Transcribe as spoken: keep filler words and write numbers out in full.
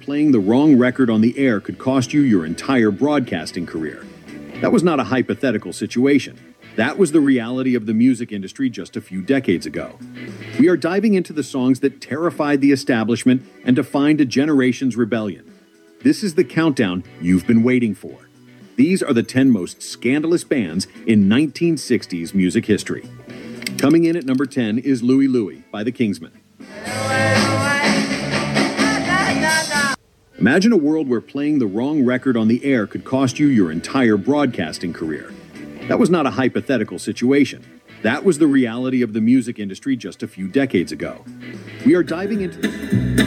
playing the wrong record on the air could cost you your entire broadcasting career. That was not a hypothetical situation. That was the reality of the music industry just a few decades ago. We are diving into the songs that terrified the establishment and defined a generation's rebellion. This is the countdown you've been waiting for. These are the ten most scandalous bands in nineteen sixties music history. Coming in at number ten is Louie Louie by the Kingsmen. Imagine a world where playing the wrong record on the air could cost you your entire broadcasting career. That was not a hypothetical situation. That was the reality of the music industry just a few decades ago. We are diving into...